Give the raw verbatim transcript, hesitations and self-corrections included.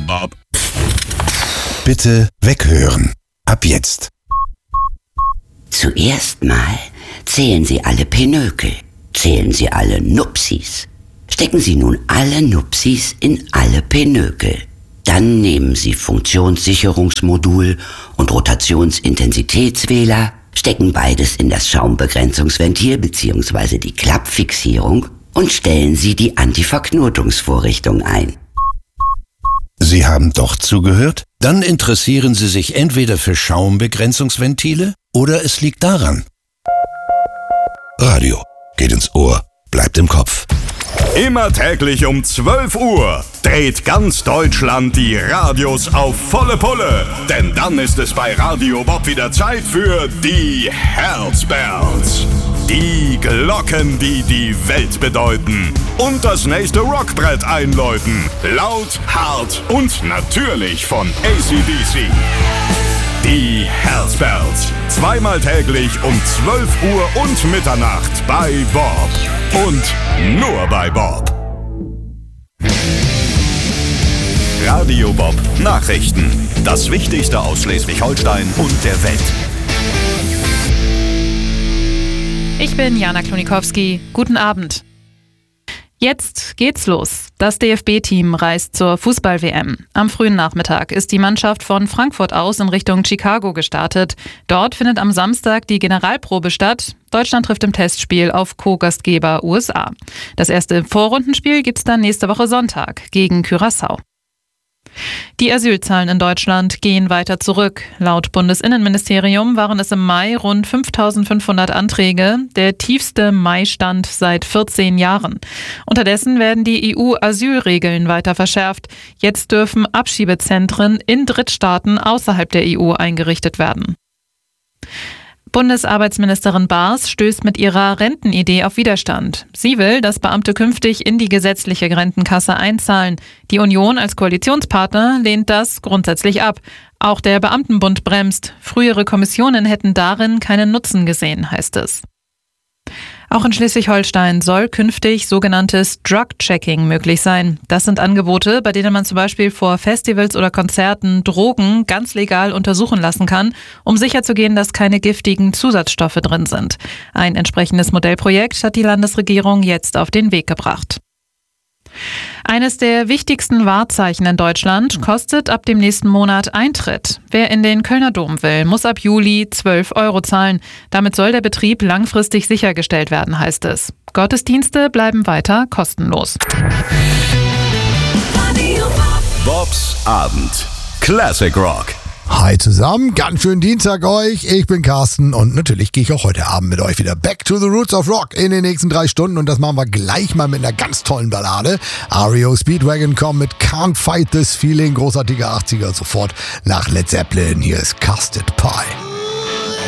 Bob. Bitte weghören. Ab jetzt. Zuerst mal zählen Sie alle Pinökel. Zählen Sie alle Nupsis. Stecken Sie nun alle Nupsis in alle Pinökel. Dann nehmen Sie Funktionssicherungsmodul und Rotationsintensitätswähler, stecken beides in das Schaumbegrenzungsventil bzw. die Klappfixierung und stellen Sie die Antiverknotungsvorrichtung ein. Sie haben doch zugehört? Dann interessieren Sie sich entweder für Schaumbegrenzungsventile oder es liegt daran. Radio geht ins Ohr, bleibt im Kopf. Immer täglich um zwölf Uhr dreht ganz Deutschland die Radios auf volle Pulle. Denn dann ist es bei Radio Bob wieder Zeit für die Herzbells. Die Glocken, die die Welt bedeuten. Und das nächste Rockbrett einläuten. Laut, hart und natürlich von A C D C. Die Herzbells. Zweimal täglich um zwölf Uhr und Mitternacht bei Bob. Und nur bei Bob. Radio Bob Nachrichten. Das Wichtigste aus Schleswig-Holstein und der Welt. Ich bin Jana Klonikowski. Guten Abend. Jetzt geht's los. Das D F B-Team reist zur Fußball-W M. Am frühen Nachmittag ist die Mannschaft von Frankfurt aus in Richtung Chicago gestartet. Dort findet am Samstag die Generalprobe statt. Deutschland trifft im Testspiel auf Co-Gastgeber U S A. Das erste Vorrundenspiel gibt's dann nächste Woche Sonntag gegen Curaçao. Die Asylzahlen in Deutschland gehen weiter zurück. Laut Bundesinnenministerium waren es im Mai rund fünftausendfünfhundert Anträge, der tiefste Mai-Stand seit vierzehn Jahren. Unterdessen werden die E U-Asylregeln weiter verschärft. Jetzt dürfen Abschiebezentren in Drittstaaten außerhalb der E U eingerichtet werden. Bundesarbeitsministerin Baas stößt mit ihrer Rentenidee auf Widerstand. Sie will, dass Beamte künftig in die gesetzliche Rentenkasse einzahlen. Die Union als Koalitionspartner lehnt das grundsätzlich ab. Auch der Beamtenbund bremst. Frühere Kommissionen hätten darin keinen Nutzen gesehen, heißt es. Auch in Schleswig-Holstein soll künftig sogenanntes Drug-Checking möglich sein. Das sind Angebote, bei denen man zum Beispiel vor Festivals oder Konzerten Drogen ganz legal untersuchen lassen kann, um sicherzugehen, dass keine giftigen Zusatzstoffe drin sind. Ein entsprechendes Modellprojekt hat die Landesregierung jetzt auf den Weg gebracht. Eines der wichtigsten Wahrzeichen in Deutschland kostet ab dem nächsten Monat Eintritt. Wer in den Kölner Dom will, muss ab Juli zwölf Euro zahlen. Damit soll der Betrieb langfristig sichergestellt werden, heißt es. Gottesdienste bleiben weiter kostenlos. Bobs Abend. Classic Rock. Hi zusammen, ganz schönen Dienstag euch. Ich bin Carsten und natürlich gehe ich auch heute Abend mit euch wieder back to the roots of rock in den nächsten drei Stunden und das machen wir gleich mal mit einer ganz tollen Ballade. R E O Speedwagon kommt mit Can't Fight This Feeling, großartiger achtziger, sofort nach Led Zeppelin. Hier ist Custard Pie.